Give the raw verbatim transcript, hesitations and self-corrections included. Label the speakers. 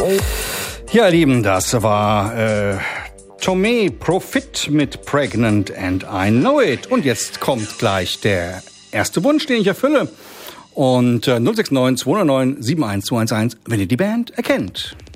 Speaker 1: Ja, ihr Lieben, das war äh, Tomé Profit mit Pregnant and I Know It. Und jetzt kommt gleich der erste Wunsch, den ich erfülle. Und äh, null sechs neun zwei null neun sieben eins zwei eins eins, wenn ihr die Band erkennt.